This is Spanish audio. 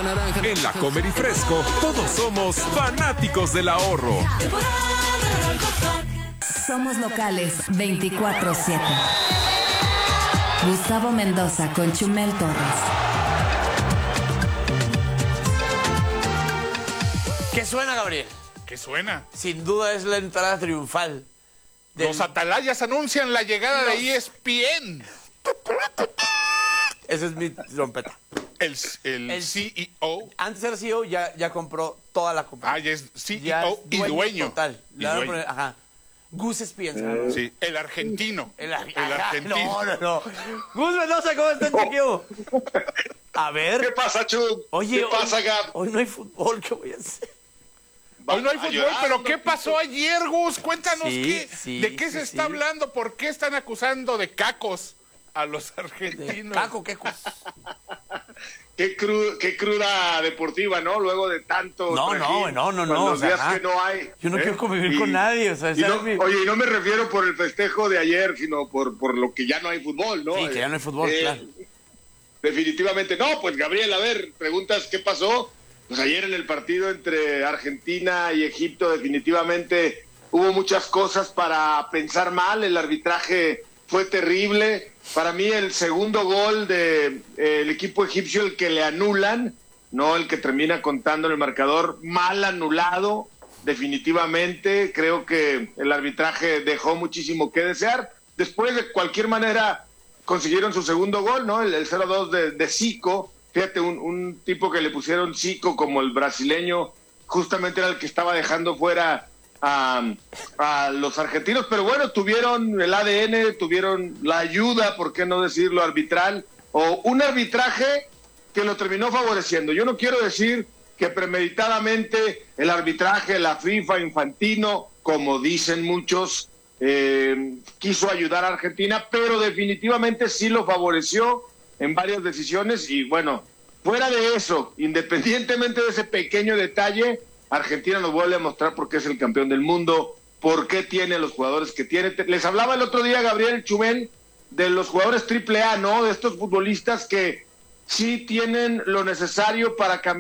En La Comer y Fresco, todos somos fanáticos del ahorro. Somos locales 24/7. Gustavo Mendoza con Chumel Torres. ¿Qué suena, Gabriel? ¿Qué suena? Sin duda es la entrada triunfal. Los atalayas anuncian la llegada de ESPN. Esa es mi trompeta. El CEO. Antes era CEO, ya compró toda la compañía. Ya es CEO Ya es y dueño. Total. Y dueño. Ajá. Gus Spienza. Sí, el argentino. El argentino. No. Gus Mendoza, ¿cómo estás, chiquillo? A ver. ¿Qué pasa, Chu? Oye, ¿Qué pasa, Gab? Hoy no hay fútbol, ¿qué voy a hacer? Hoy no hay fútbol, pero ¿qué pasó ayer, Gus? Cuéntanos de qué se está hablando, por qué están acusando de cacos a los argentinos. Caco, ¿qué cosa? Qué cruda deportiva, ¿no? Luego de tanto No. Los días que no hay. Yo no quiero convivir con nadie, o sea, Oye, y no me refiero por el festejo de ayer, sino por lo que ya no hay fútbol, ¿no? Sí, que ya no hay fútbol, claro. Definitivamente. No, pues Gabriel, a ver, preguntas qué pasó. Pues ayer en el partido entre Argentina y Egipto definitivamente hubo muchas cosas para pensar mal, el arbitraje fue terrible. Para mí el segundo gol del equipo egipcio, el que le anulan, no el que termina contando en el marcador, mal anulado, definitivamente. Creo que el arbitraje dejó muchísimo que desear. Después, de cualquier manera, consiguieron su segundo gol, ¿no? El 0-2 de Zico. Fíjate, un tipo que le pusieron Zico como el brasileño, justamente era el que estaba dejando fuera a los argentinos, pero bueno, tuvieron el ADN, tuvieron la ayuda, por qué no decirlo, arbitral, o un arbitraje que lo terminó favoreciendo. Yo no quiero decir que premeditadamente el arbitraje, la FIFA, Infantino, como dicen muchos, quiso ayudar a Argentina, pero definitivamente sí lo favoreció en varias decisiones. Y bueno, fuera de eso, independientemente de ese pequeño detalle, Argentina nos vuelve a mostrar por qué es el campeón del mundo, por qué tiene los jugadores que tiene. Les hablaba el otro día, Gabriel, Chumel, de los jugadores AAA, ¿no? De estos futbolistas que sí tienen lo necesario para cambiar